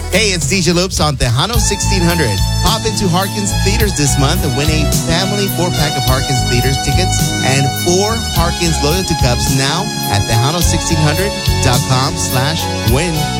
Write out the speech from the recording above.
Hey, it's DJ Loops on Tejano 1600. Hop into Harkins Theaters this month and win a family 4-pack of Harkins Theaters tickets and 4 Harkins Loyalty Cups now at Tejano1600.com/win.